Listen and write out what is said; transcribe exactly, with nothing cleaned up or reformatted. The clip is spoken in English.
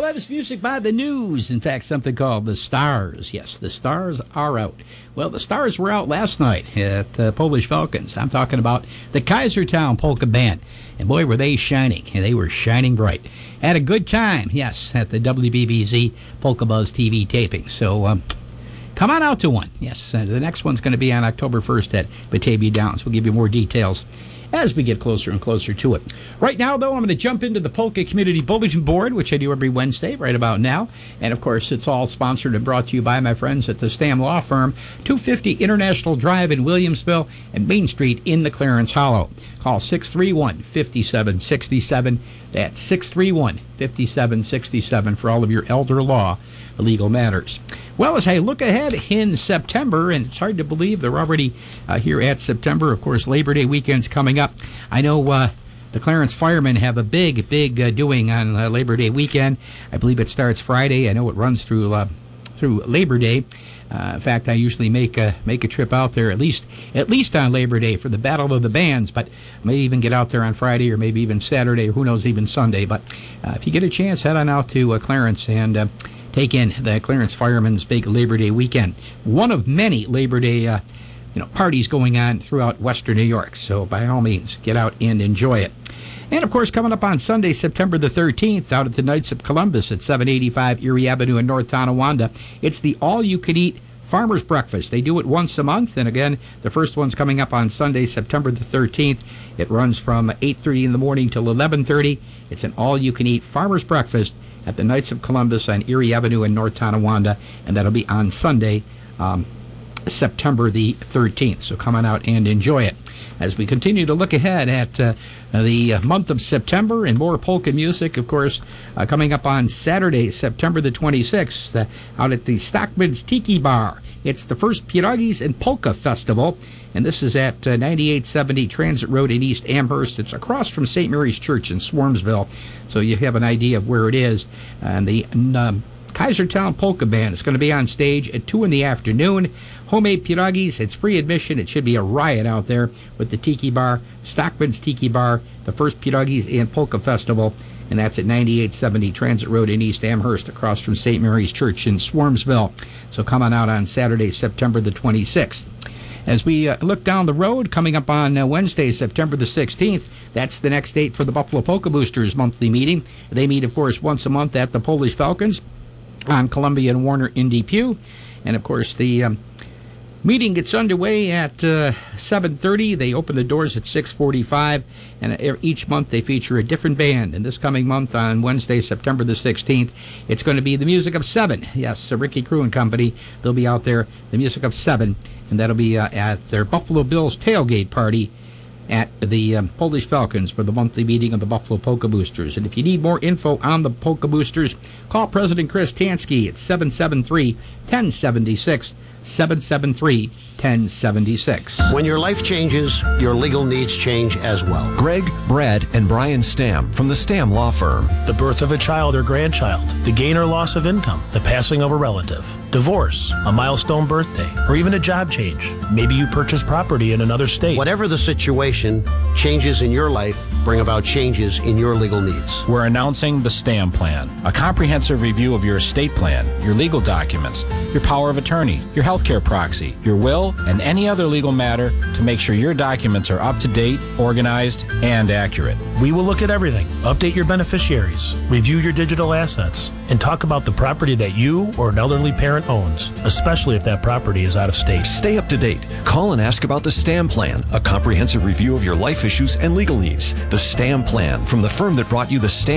latest music by the News. In fact, something called The Stars. Yes, The Stars are out. Well, the Stars were out last night at the Polish Falcons. I'm talking about the Kaisertown Polka Band. And boy, were they shining. And they were shining bright. Had a good time, yes, at the W B B Z Polka Buzz T V taping. So, um, come on out to one. Yes, uh, the next one's going to be on October first at Batavia Downs. We'll give you more details as we get closer and closer to it. Right now, though, I'm going to jump into the Polka Community Bulletin Board, which I do every Wednesday right about now. And, of course, it's all sponsored and brought to you by my friends at the Stam Law Firm, two fifty International Drive in Williamsville and Main Street in the Clarence Hollow. Call six three one, five seven six seven. That's six three one, five seven six seven for all of your elder law legal matters. Well, as I look ahead in September, and it's hard to believe they're already uh, here at September. Of course, Labor Day weekend's coming up. I know uh, the Clarence Firemen have a big, big uh, doing on uh, Labor Day weekend. I believe it starts Friday. I know it runs through uh, through Labor Day. Uh, in fact, I usually make a make a trip out there at least at least on Labor Day for the Battle of the Bands, but may even get out there on Friday or maybe even Saturday or who knows, even Sunday. But uh, if you get a chance, head on out to uh, Clarence and uh, take in the Clarence Firemen's big Labor Day weekend. One of many Labor Day uh, you know parties going on throughout Western New York. So by all means, get out and enjoy it. And, of course, coming up on Sunday, September the thirteenth, out at the Knights of Columbus at seven eighty-five Erie Avenue in North Tonawanda, it's the all-you-can-eat Farmer's Breakfast. They do it once a month, and again, the first one's coming up on Sunday, September the thirteenth. It runs from eight thirty in the morning till eleven thirty. It's an all-you-can-eat Farmer's Breakfast at the Knights of Columbus on Erie Avenue in North Tonawanda, and that'll be on Sunday, um, September the thirteenth. So come on out and enjoy it. As we continue to look ahead at uh, the month of September and more polka music, of course, uh, coming up on Saturday, September the twenty-sixth, uh, out at the Stockman's Tiki Bar. It's the first Pierogies and Polka Festival, and this is at uh, ninety-eight seventy Transit Road in East Amherst. It's across from Saint Mary's Church in Swarmsville, so you have an idea of where it is. And the um, Kaisertown Polka Band is going to be on stage at two in the afternoon. Homemade pierogies, it's free admission. It should be a riot out there with the Tiki Bar, Stockman's Tiki Bar, the first Pierogies and Polka Festival, and that's at ninety-eight seventy Transit Road in East Amherst, across from Saint Mary's Church in Swarmsville. So come on out on Saturday, September the twenty-sixth. As we uh, look down the road, coming up on uh, Wednesday, September the sixteenth, that's the next date for the Buffalo Polka Boosters monthly meeting. They meet, of course, once a month at the Polish Falcons on Columbia and Warner in Depew. And, of course, the um, meeting gets underway at uh, seven thirty. They open the doors at six forty-five, and each month they feature a different band. And this coming month on Wednesday, September the sixteenth, it's going to be the Music of Seven. Yes, uh, Ricky Crew and Company. They'll be out there, the Music of Seven, and that'll be uh, at their Buffalo Bills tailgate party at the um, Polish Falcons for the monthly meeting of the Buffalo Polka Boosters. And if you need more info on the Polka Boosters, call President Chris Tansky at seven seven three, one zero seven six, seven seven three, one zero seven six. When your life changes, your legal needs change as well. Greg, Brad, and Brian Stam from the Stam Law Firm. The birth of a child or grandchild, the gain or loss of income, the passing of a relative, divorce, a milestone birthday, or even a job change. Maybe you purchase property in another state. Whatever the situation, changes in your life bring about changes in your legal needs. We're announcing the Stam Plan, a comprehensive review of your estate plan, your legal documents, your power of attorney, your healthcare proxy, your will, and any other legal matter to make sure your documents are up to date, organized, and accurate. We will look at everything, update your beneficiaries, review your digital assets, and talk about the property that you or an elderly parent owns, especially if that property is out of state. Stay up to date. Call and ask about the Stam Plan, a comprehensive review of your life issues and legal needs. The Stam Plan, from the firm that brought you the Stam